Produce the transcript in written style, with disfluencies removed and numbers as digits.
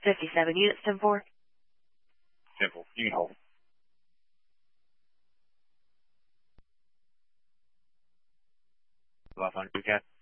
57 units, 10-4. Simple. You can hold. Left on you, Cat.